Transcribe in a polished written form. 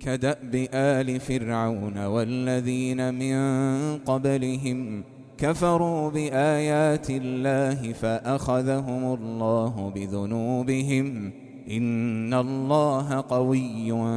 كدأب آل فرعون والذين من قبلهم كفروا بآيات الله فأخذهم الله بذنوبهم إن الله قوي